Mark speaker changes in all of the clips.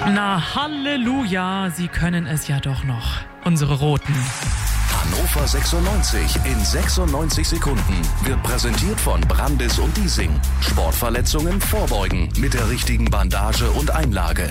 Speaker 1: Na Halleluja, sie können es ja doch noch, unsere Roten.
Speaker 2: Hannover 96 in 96 Sekunden wird präsentiert von Brandis und Diesing. Sportverletzungen vorbeugen mit der richtigen Bandage und Einlage.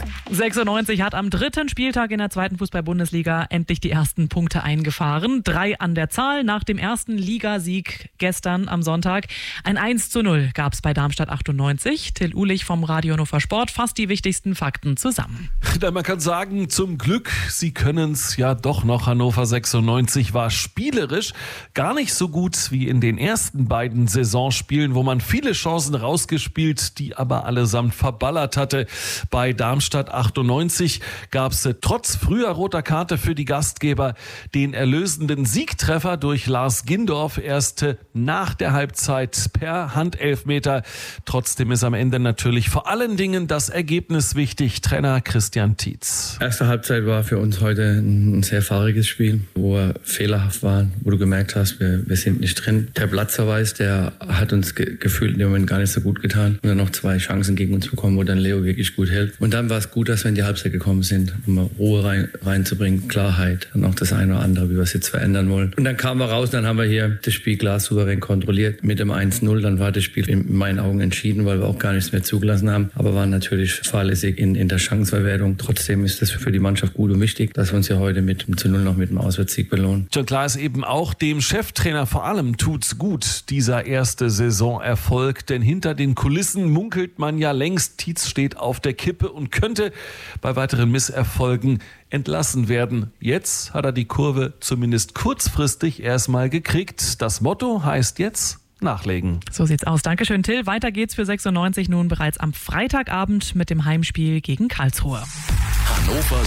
Speaker 1: 96 hat am 3. Spieltag in der 2. Fußball-Bundesliga endlich die ersten Punkte eingefahren. 3 an der Zahl nach dem ersten Ligasieg gestern am Sonntag. Ein 1:0 gab es bei Darmstadt 98. Till Uhlich vom Radio Hannover Sport fasst die wichtigsten Fakten zusammen.
Speaker 3: Man kann sagen, zum Glück, sie können es ja doch noch. Hannover 96 war spielerisch gar nicht so gut wie in den ersten beiden Saisonspielen, wo man viele Chancen rausgespielt, die aber allesamt verballert hatte. Bei Darmstadt 98 gab es trotz früher roter Karte für die Gastgeber den erlösenden Siegtreffer durch Lars Gindorf erst nach der Halbzeit per Handelfmeter. Trotzdem ist am Ende natürlich vor allen Dingen das Ergebnis wichtig. Trainer Christian Tietz.
Speaker 4: Erste Halbzeit war für uns heute ein sehr fahriges Spiel, wo wir fehlerhaft waren, wo du gemerkt hast, wir sind nicht drin. Der Platzverweis, der hat uns gefühlt in dem Moment gar nicht so gut getan. Und dann noch 2 Chancen gegen uns bekommen, wo dann Leo wirklich gut hält. Und dann war es gut, dass wir in die Halbzeit gekommen sind, um mal Ruhe reinzubringen, Klarheit und auch das eine oder andere, wie wir es jetzt verändern wollen. Und dann kamen wir raus, dann haben wir hier das Spiel glassouverän kontrolliert mit dem 1:0. Dann war das Spiel in meinen Augen entschieden, weil wir auch gar nichts mehr zugelassen haben. Aber waren natürlich fahrlässig in der Chancenverwertung. Trotzdem ist das für die Mannschaft gut und wichtig, dass wir uns ja heute mit 0 noch mit dem Auswärtssieg belohnen.
Speaker 3: Schon klar ist eben auch, dem Cheftrainer vor allem tut's gut, dieser erste Saisonerfolg. Denn hinter den Kulissen munkelt man ja längst, Tietz steht auf der Kippe und könnte bei weiteren Misserfolgen entlassen werden. Jetzt hat er die Kurve zumindest kurzfristig erstmal gekriegt. Das Motto heißt jetzt nachlegen.
Speaker 1: So sieht's aus. Dankeschön, Till. Weiter geht's für 96 nun bereits am Freitagabend mit dem Heimspiel gegen Karlsruhe.
Speaker 2: Hannover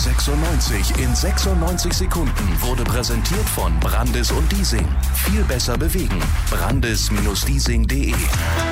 Speaker 2: 96 in 96 Sekunden wurde präsentiert von Brandis und Diesing. Viel besser bewegen. Brandis-Diesing.de